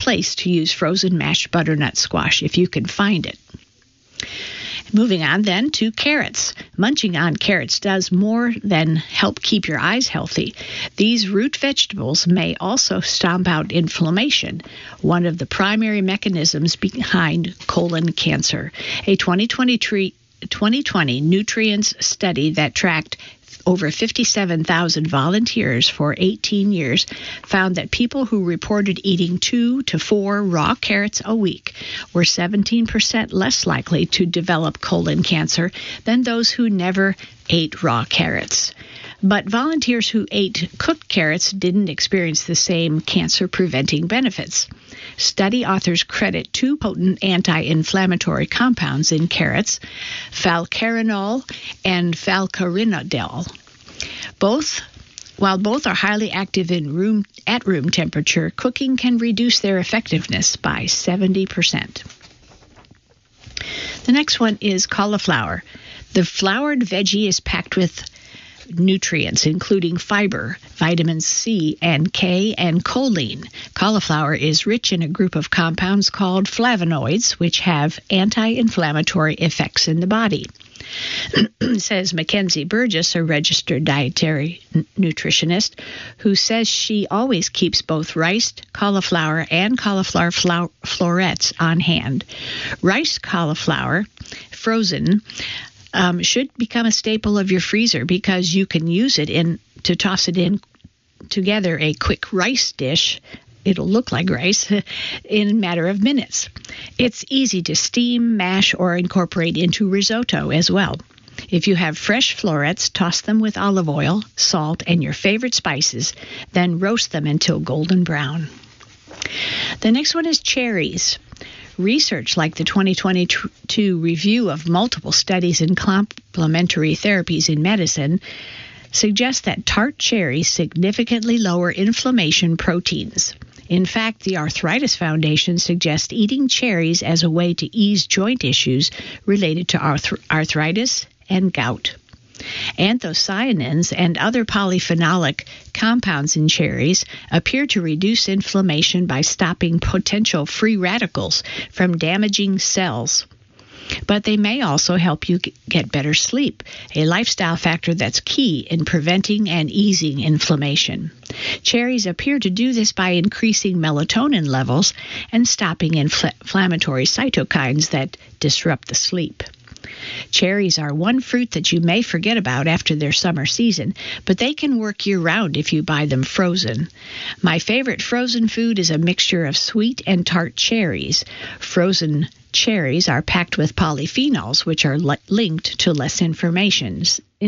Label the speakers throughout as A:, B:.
A: place to use frozen mashed butternut squash if you can find it. Moving on then to carrots. Munching on carrots does more than help keep your eyes healthy. These root vegetables may also stomp out inflammation, one of the primary mechanisms behind colon cancer. A 2020 nutrients study that tracked over 57,000 volunteers for 18 years found that people who reported eating 2 to 4 raw carrots a week were 17% less likely to develop colon cancer than those who never ate raw carrots. But volunteers who ate cooked carrots didn't experience the same cancer-preventing benefits. Study authors credit 2 potent anti-inflammatory compounds in carrots, falcarinol and falcarinidol. While both are highly active at room temperature, cooking can reduce their effectiveness by 70%. The next one is cauliflower. The floured veggie is packed with nutrients, including fiber, vitamins C and K, and choline. Cauliflower is rich in a group of compounds called flavonoids, which have anti-inflammatory effects in the body. Says Mackenzie Burgess, a registered dietary nutritionist, who says she always keeps both riced cauliflower and cauliflower florets on hand. Riced cauliflower, frozen, should become a staple of your freezer because you can use it to toss it in together a quick rice dish. It'll look like rice in a matter of minutes. It's easy to steam, mash, or incorporate into risotto as well. If you have fresh florets, toss them with olive oil, salt, and your favorite spices, then roast them until golden brown. The next one is cherries. Research like the 2022 review of multiple studies in complementary therapies in medicine suggests that tart cherries significantly lower inflammation proteins. In fact, the Arthritis Foundation suggests eating cherries as a way to ease joint issues related to arthritis and gout. Anthocyanins and other polyphenolic compounds in cherries appear to reduce inflammation by stopping potential free radicals from damaging cells. But they may also help you get better sleep, a lifestyle factor that's key in preventing and easing inflammation. Cherries appear to do this by increasing melatonin levels and stopping inflammatory cytokines that disrupt the sleep. Cherries are one fruit that you may forget about after their summer season, but they can work year-round if you buy them frozen. My favorite frozen food is a mixture of sweet and tart cherries. Frozen cherries are packed with polyphenols, which are linked to less inflammation,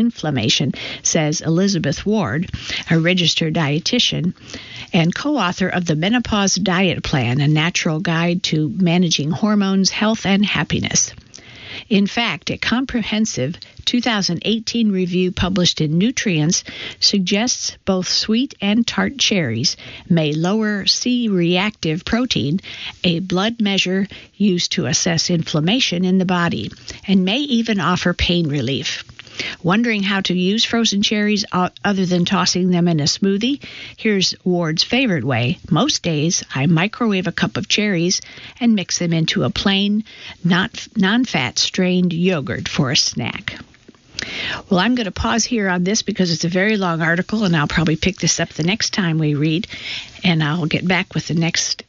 A: says Elizabeth Ward, a registered dietitian and co-author of the Menopause Diet Plan, a natural guide to managing hormones, health, and happiness. In fact, a comprehensive 2018 review published in Nutrients suggests both sweet and tart cherries may lower C-reactive protein, a blood measure used to assess inflammation in the body, and may even offer pain relief. Wondering how to use frozen cherries other than tossing them in a smoothie? Here's Ward's favorite way. Most days, I microwave a cup of cherries and mix them into a plain, non-fat strained yogurt for a snack. Well, I'm going to pause here on this because it's a very long article, and I'll probably pick this up the next time we read, and I'll get back with the next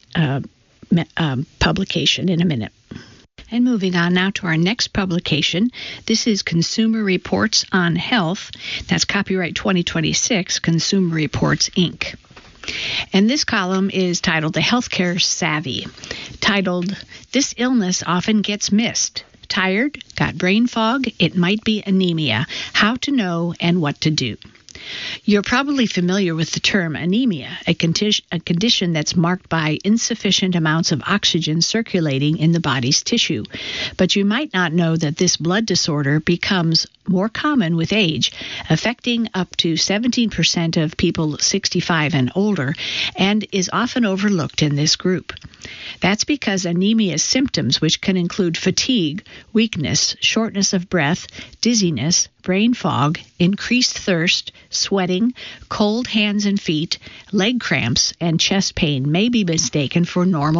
A: publication in a minute. And moving on now to our next publication. This is Consumer Reports on Health. That's copyright 2026, Consumer Reports, Inc. And this column is titled The Healthcare Savvy, titled, This Illness Often Gets Missed. Tired? Got brain fog? It might be anemia. How to know and what to do. You're probably familiar with the term anemia, a condition that's marked by insufficient amounts of oxygen circulating in the body's tissue. But you might not know that this blood disorder becomes more common with age, affecting up to 17% of people 65 and older, and is often overlooked in this group. That's because anemia's symptoms, which can include fatigue, weakness, shortness of breath, dizziness, brain fog, increased thirst, sweating, cold hands and feet, leg cramps, and chest pain, may be mistaken for normal